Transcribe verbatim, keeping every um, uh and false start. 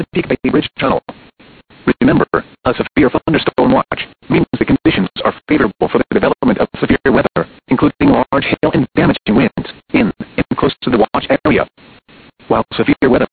Chesapeake Bay Bridge Tunnel. Remember, a severe thunderstorm watch means the conditions are favorable for the development of severe weather, including large hail and damaging winds in and close to the watch area. While severe weather